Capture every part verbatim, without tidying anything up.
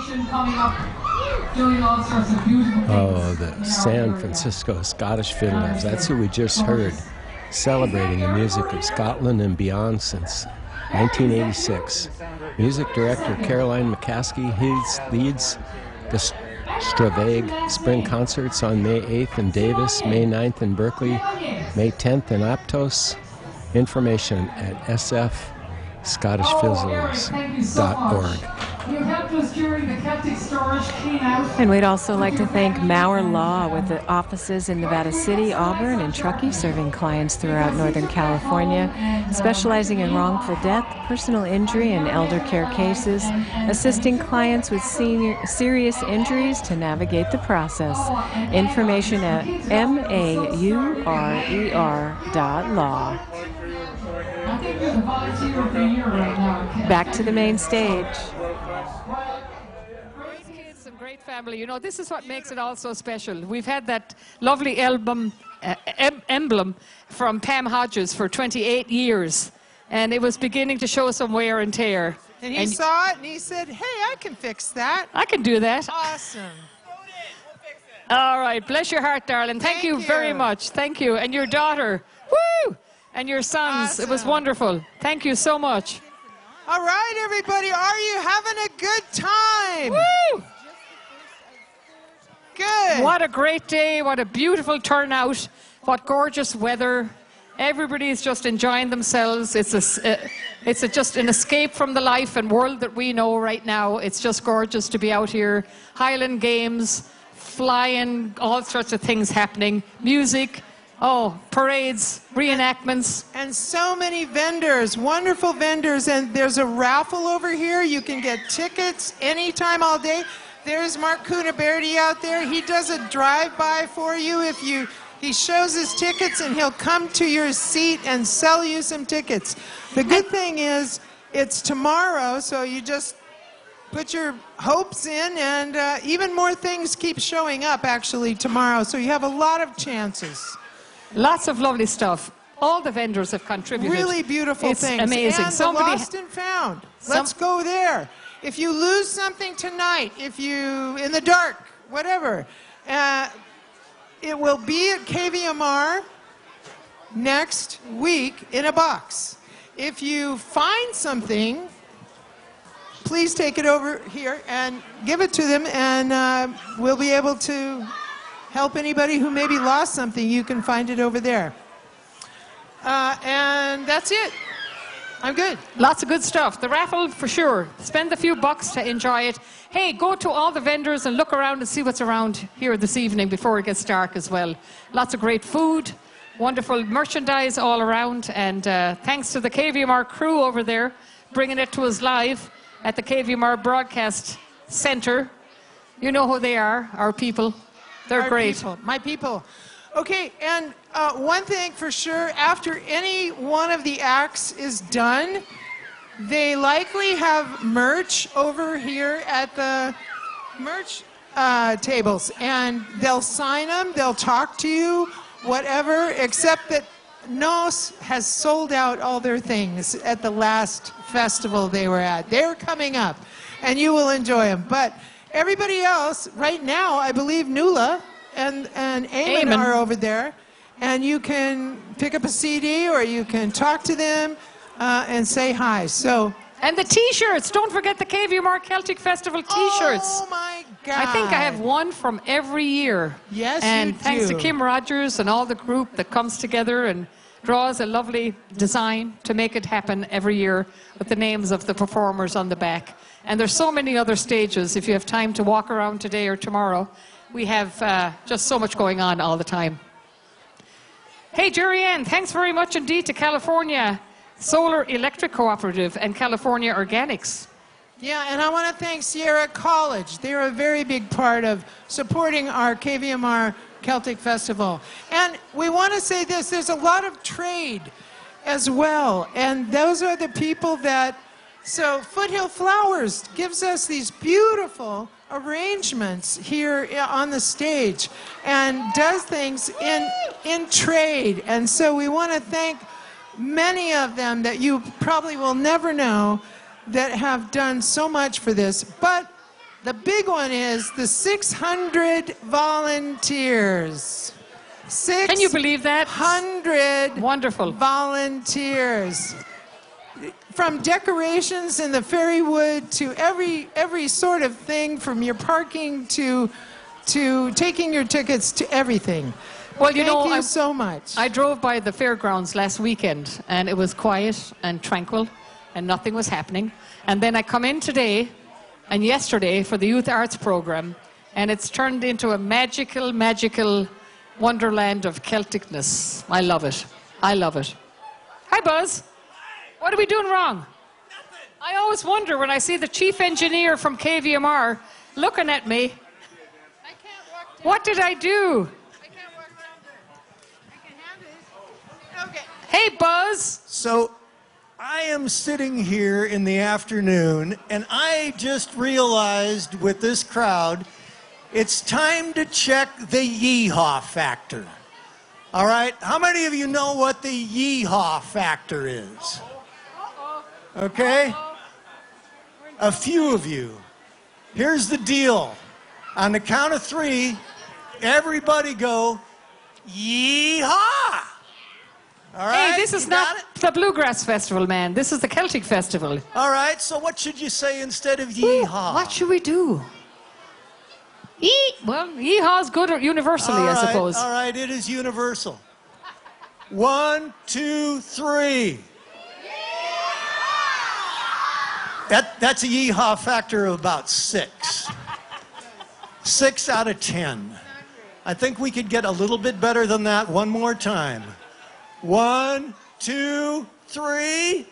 celebration coming up, doing all sorts of beautiful things. Oh, the San Francisco Scottish Fiddlers. That's who we just heard, celebrating the music of Scotland and beyond since nineteen eighty-six. Music director Caroline McCaskey leads the Stravaig Spring Concerts on May eighth in Davis, May ninth in Berkeley, May tenth in Aptos. Information at s f scottish fiddlers dot org. You helped us during the Celtic Storage clean-out. And we'd also like to thank Maurer Law with the offices in Nevada City, Auburn, and Truckee, serving clients throughout Northern California, specializing in wrongful death, personal injury, and elder care cases, assisting clients with senior, serious injuries to navigate the process. Information at M A U R E R dot law. I think you're the volunteer of the year right now. Back to the main stage. Great kids and great family. You know, this is what makes it all so special. We've had that lovely album, uh, em emblem from Pam Hodges for twenty-eight years, and it was beginning to show some wear and tear. And he and saw it and he said, hey, I can fix that. I can do that. Awesome. All right. Bless your heart, darling. Thank, Thank you, you very much. Thank you. And your daughter. Woo! And your sons. Awesome. It was wonderful. Thank you so much. All right, everybody. Are you having a good time? Woo! Good. What a great day. What a beautiful turnout. What gorgeous weather. Everybody's just enjoying themselves. It's a, uh, it's a, just an escape from the life and world that we know right now. It's just gorgeous to be out here. Highland Games, flying, all sorts of things happening. Music. Oh, parades, reenactments. And so many vendors, wonderful vendors. And there's a raffle over here. You can get tickets anytime, all day. There's Mark Cunaberti out there. He does a drive-by for you. If you, he shows his tickets and he'll come to your seat and sell you some tickets. The good thing is it's tomorrow, so you just put your hopes in, and uh, even more things keep showing up actually tomorrow. So you have a lot of chances. Lots of lovely stuff. All the vendors have contributed. Really beautiful it's things. Amazing. And Somebody the lost and found. Let's go there. If you lose something tonight, if you, in the dark, whatever, uh, it will be at K V M R next week in a box. If you find something, please take it over here and give it to them, and uh, we'll be able to help anybody who maybe lost something. You can find it over there. Uh, and that's it. I'm good. Lots of good stuff. The raffle, for sure. Spend a few bucks to enjoy it. Hey, go to all the vendors and look around and see what's around here this evening before it gets dark as well. Lots of great food, wonderful merchandise all around, and uh, thanks to the K V M R crew over there bringing it to us live at the K V M R Broadcast Center. You know who they are, our people. They're Our great. People, my people. Okay, and uh, one thing for sure, after any one of the acts is done, they likely have merch over here at the merch uh, tables, and they'll sign them, they'll talk to you, whatever, except that Nos has sold out all their things at the last festival they were at. They're coming up, and you will enjoy them. But everybody else, right now, I believe Nuala and, and Eamon, Eamon are over there, and you can pick up a C D or you can talk to them uh, and say hi. So. And the T-shirts. Don't forget the K V M R Celtic Festival T-shirts. Oh, my God. I think I have one from every year. Yes, and you thanks do. to Kim Rogers and all the group that comes together and draws a lovely design to make it happen every year with the names of the performers on the back. And there's so many other stages. If you have time to walk around today or tomorrow, we have uh, just so much going on all the time. Hey, Jerry Ann, thanks very much indeed to California Solar Electric Cooperative and California Organics. Yeah, and I want to thank Sierra College. They're a very big part of supporting our K V M R Celtic Festival. And we want to say this, there's a lot of trade as well. And those are the people that, so Foothill Flowers gives us these beautiful arrangements here on the stage and does things in, in trade. And so we want to thank many of them that you probably will never know that have done so much for this. But the big one is the six hundred volunteers. six Can you believe that? hundred Wonderful. volunteers. From decorations in the Ferrywood to every every sort of thing, from your parking to to taking your tickets to everything. Well, you Thank know, you I, so much. I drove by the fairgrounds last weekend, and it was quiet and tranquil, and nothing was happening. And then I come in today and yesterday for the Youth Arts Program, and it's turned into a magical, magical wonderland of Celticness. I love it. I love it. Hi, Buzz. What are we doing wrong? Nothing. I always wonder when I see the chief engineer from K V M R looking at me. I can't walk down. What did I do? I can't walk down there. I can have it. Okay. Hey, Buzz. So I am sitting here in the afternoon, and I just realized with this crowd, it's time to check the yeehaw factor. All right? How many of you know what the yeehaw factor is? Okay? A few of you. Here's the deal. On the count of three, everybody go, yeehaw! All right? Hey, this is you not got it? the Bluegrass Festival, man. This is the Celtic Festival. All right, so what should you say instead of Ooh, yeehaw? what should we do? Yee. Well, yeehaw's good universally, All I right, suppose. All right, it is universal. One, two, three. That, that's a yeehaw factor of about six. Six out of ten. I think we could get a little bit better than that one more time. One, two, three.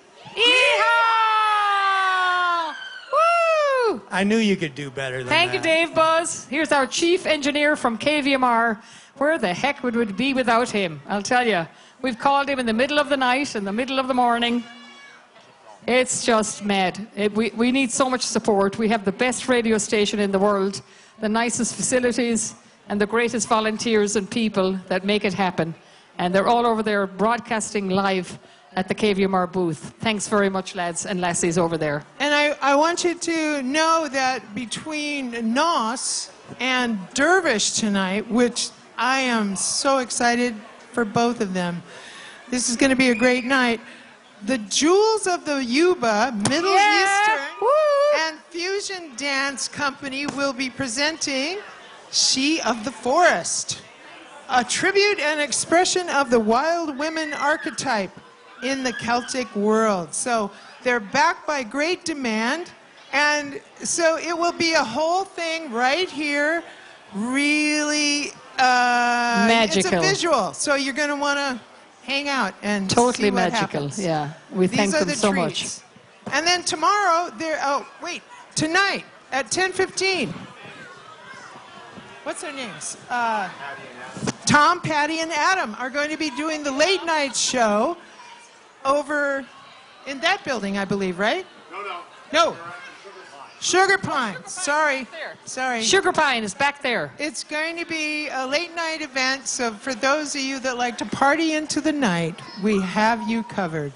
Yeehaw! Woo! I knew you could do better than Thank that. you, Dave Buzz. Here's our chief engineer from K V M R. Where the heck would we be without him? I'll tell you. We've called him in the middle of the night, in the middle of the morning. It's just mad. It, we, we need so much support. We have the best radio station in the world, the nicest facilities, and the greatest volunteers and people that make it happen. And they're all over there broadcasting live at the K V M R booth. Thanks very much, lads and lassies over there. And I, I want you to know that between N O S and Dervish tonight, which I am so excited for both of them, this is going to be a great night. The Jewels of the Yuba Middle Yeah! Eastern Woo! and Fusion Dance Company will be presenting She of the Forest, a tribute and expression of the wild women archetype in the Celtic world. So they're backed by great demand, and so it will be a whole thing right here, really uh, Magical. It's a visual, so you're going to want to hang out and Totally see what magical. happens. Yeah, we These thank are them the so treats. much. And then tomorrow, there. Oh, wait, tonight at ten fifteen. What's their names? Uh, Tom, Patty, and Adam are going to be doing the late night show over in that building, I believe, right? No, no. No. Sugar Pine. Sorry. Sorry. Sugar Pine is back there. It's going to be a late night event, so for those of you that like to party into the night, we have you covered.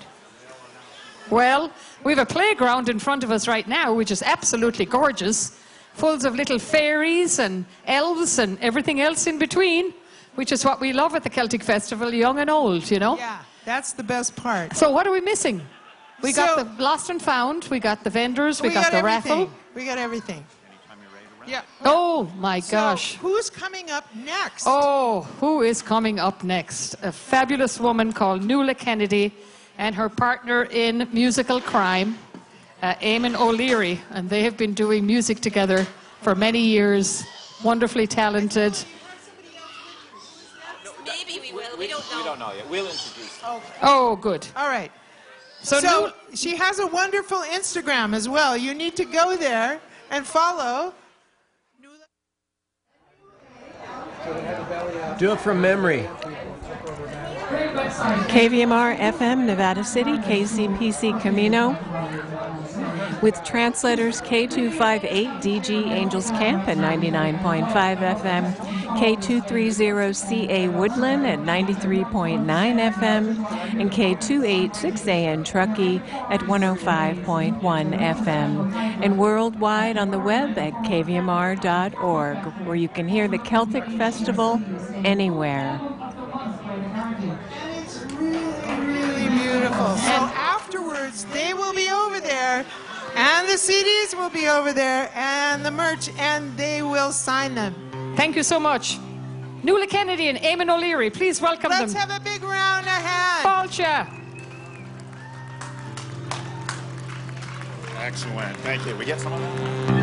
Well, we have a playground in front of us right now, which is absolutely gorgeous, full of little fairies and elves and everything else in between, which is what we love at the Celtic Festival, young and old, you know? Yeah, that's the best part. So what are we missing? We So- got the Lost and Found, we got the vendors, we, got, the everything. raffle. We got everything. Yeah. Oh, my So, gosh. who's coming up next? Oh, who is coming up next? A fabulous woman called Nuala Kennedy and her partner in musical crime, uh, Eamon O'Leary, and they have been doing music together for many years. Wonderfully talented. Maybe we will. We don't know. We don't know yet. We'll introduce them. Oh, good. All right. So, So, Nuala- she has a wonderful Instagram as well. You need to go there and follow. Do it from memory. K V M R F M, Nevada City, K C P C Camino. with translators K two fifty-eight D G Angels Camp at ninety-nine point five F M, K two thirty C A Woodland at ninety-three point nine F M, and K two eighty-six A N Truckee at one oh five point one F M, and worldwide on the web at K V M R dot org, where you can hear the Celtic Festival anywhere. And it's really, really beautiful. So afterwards, they will be over there, and the C Ds will be over there, and the merch, and they will sign them. Thank you so much. Nuala Kennedy and Eamon O'Leary, please welcome Let's them. have a big round of hands. Balcha. Excellent. Thank you. We get some of that?